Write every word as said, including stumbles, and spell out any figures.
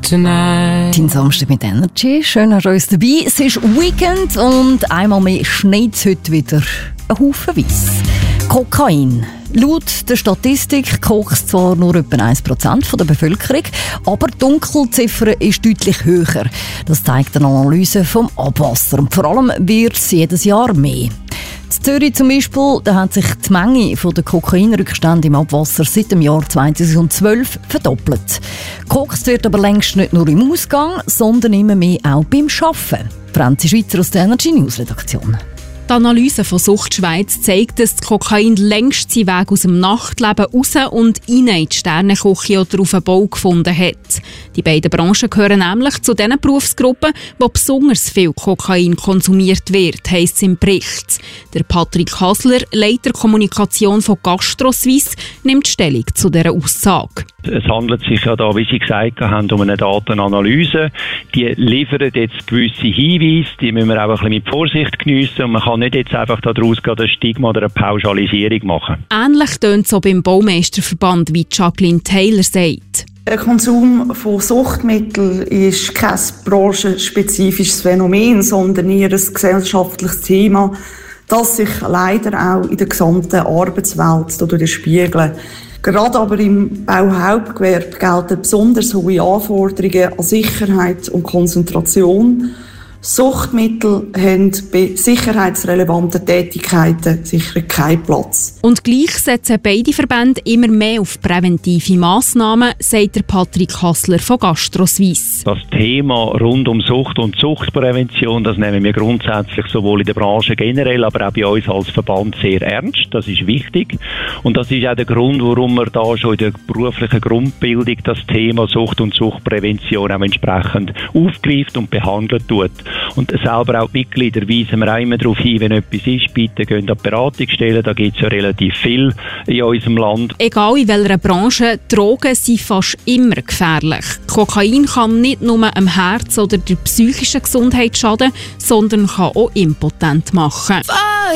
tonight. Dein Samstag mit Energy. Schön, dass ihr uns dabei. Es ist Weekend und einmal mehr schneit es heute wieder ein Haufen Weiss. Kokain. Laut der Statistik kocht es zwar nur etwa ein Prozent der Bevölkerung, aber die Dunkelziffer ist deutlich höher. Das zeigt eine Analyse vom Abwasser. Und vor allem wird es jedes Jahr mehr. In Zürich zum Beispiel, da hat sich die Menge der Kokainrückstände im Abwasser seit dem Jahr zweitausendzwölf verdoppelt. Gekokst wird aber längst nicht nur im Ausgang, sondern immer mehr auch beim Arbeiten. Franzi Schweizer aus der Energy News Redaktion. Die Analyse von Sucht Schweiz zeigt, dass das Kokain längst seinen Weg aus dem Nachtleben raus und rein in die Sterneküche oder auf den Bau gefunden hat. Die beiden Branchen gehören nämlich zu den Berufsgruppen, wo besonders viel Kokain konsumiert wird, heisst es im Bericht. Der Patrick Hasler, Leiter Kommunikation von GastroSuisse, nimmt Stellung zu dieser Aussage. Es handelt sich ja da, wie Sie gesagt haben, um eine Datenanalyse. Die liefern jetzt gewisse Hinweise, die müssen wir auch ein bisschen mit Vorsicht geniessen und man kann nicht jetzt einfach daraus ein Stigma oder eine Pauschalisierung machen. Ähnlich tönt es auch beim Baumeisterverband, wie Jacqueline Taylor sagt. Der Konsum von Suchtmitteln ist kein branchenspezifisches Phänomen, sondern eher ein gesellschaftliches Thema, das sich leider auch in der gesamten Arbeitswelt widerspiegelt. Gerade aber im Bauhauptgewerbe gelten besonders hohe Anforderungen an Sicherheit und Konzentration. Suchtmittel haben bei sicherheitsrelevanten Tätigkeiten sicher keinen Platz. Und gleich setzen beide Verbände immer mehr auf präventive Massnahmen, sagt der Patrick Hasler von GastroSuisse. Das Thema rund um Sucht und Suchtprävention, das nehmen wir grundsätzlich sowohl in der Branche generell, aber auch bei uns als Verband sehr ernst. Das ist wichtig. Und das ist auch der Grund, warum man da schon in der beruflichen Grundbildung das Thema Sucht und Suchtprävention auch entsprechend aufgreift und behandelt tut. Und selber auch die Mitglieder weisen wir auch immer darauf hin, wenn etwas ist, bitte gehen an die Beratungsstellen, da gibt es ja relativ viel in unserem Land. Egal in welcher Branche, Drogen sind fast immer gefährlich. Kokain kann nicht nur am Herz oder der psychischen Gesundheit schaden, sondern kann auch impotent machen.